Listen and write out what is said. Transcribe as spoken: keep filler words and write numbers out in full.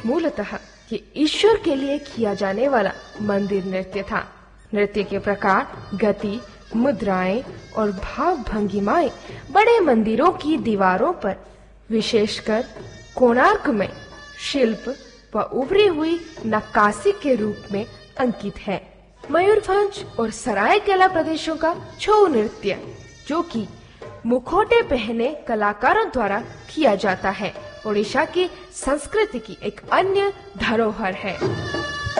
मूलतः ये ईश्वर के लिए किया जाने वाला मंदिर नृत्य था। नृत्य के प्रकार, गति, मुद्राएं और भाव भंगिमाएं बड़े मंदिरों की दीवारों पर, विशेषकर कोणार्क में शिल्प व उभरी हुई नक्काशी के रूप में अंकित है। मयूरभंज और सरायकेला प्रदेशों का छऊ नृत्य, जो कि मुखौटे पहने कलाकारों द्वारा किया जाता है, ओडिशा की संस्कृति की एक अन्य धरोहर है।